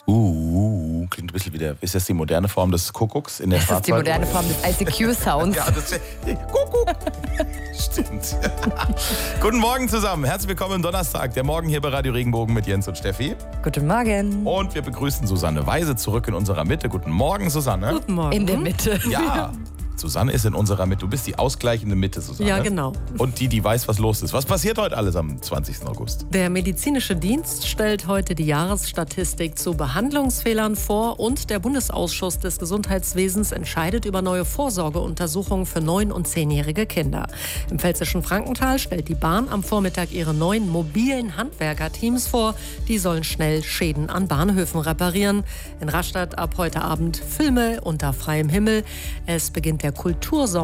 Klingt ein bisschen wie der, ist das die moderne Form des Kuckucks in der Das ist die Schwarzwald? moderne Form des ICQ-Sounds. Ja, das ist Kuckuck. Stimmt. Guten Morgen zusammen. Herzlich willkommen am Donnerstag. Der Morgen hier bei Radio Regenbogen mit Jens und Steffi. Guten Morgen. Und wir begrüßen Susanne Weise zurück in unserer Mitte. Guten Morgen, Susanne. Guten Morgen. In der Mitte. Ja, Susanne ist in unserer Mitte. Du bist die ausgleichende Mitte, Susanne. Ja, genau. Und die weiß, was los ist. Was passiert heute alles am 20. August? Der medizinische Dienst stellt heute die Jahresstatistik zu Behandlungsfehlern vor und der Bundesausschuss des Gesundheitswesens entscheidet über neue Vorsorgeuntersuchungen für 9- und 10-jährige Kinder. Im pfälzischen Frankenthal stellt die Bahn am Vormittag ihre neuen mobilen Handwerkerteams vor. Die sollen schnell Schäden an Bahnhöfen reparieren. In Rastatt ab heute Abend Filme unter freiem Himmel. Es beginnt der Kultursommer